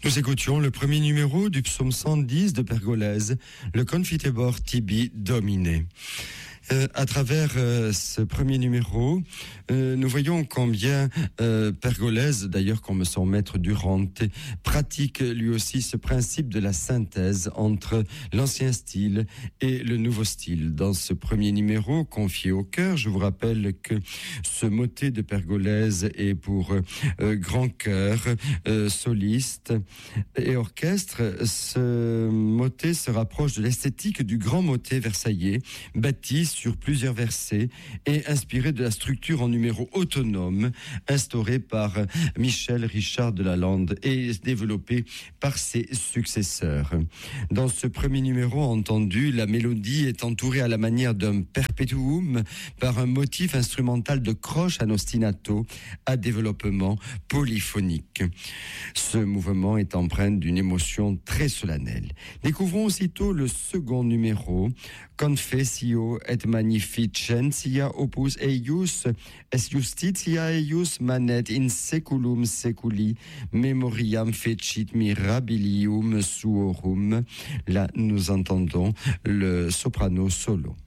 Nous écoutions le premier numéro du psaume 110 de Pergolèse, le Confitebor tibi Domine. À travers ce premier numéro, nous voyons combien Pergolèse, d'ailleurs comme son maître Durante, pratique lui aussi ce principe de la synthèse entre l'ancien style et le nouveau style. Dans ce premier numéro, confié au chœur, je vous rappelle que ce motet de Pergolèse est pour grand chœur, soliste et orchestre. Ce motet se rapproche de l'esthétique du grand motet versaillais, bâti sur plusieurs versets et inspiré de la structure en numéros autonomes instaurée par Michel Richard de Lalande et développée par ses successeurs. Dans ce premier numéro entendu, la mélodie est entourée à la manière d'un perpétuum par un motif instrumental de croche à ostinato à développement polyphonique. Ce mouvement est empreint d'une émotion très solennelle. Découvrons aussitôt le second numéro, Confessio et Magnificentia opus eius es justitia eius manet in seculum seculi memoriam fecit mirabilium suorum. Là, nous entendons le soprano solo.